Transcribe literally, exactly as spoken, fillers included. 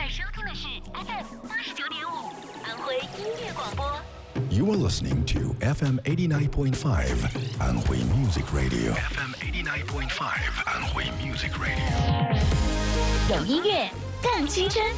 收听的是 F M 八十九点五安徽音乐广播。 You are listening to F M eighty-nine point five 安徽 Music Radio. F M eighty-nine point five 安徽 Music Radio. 有音乐更青春，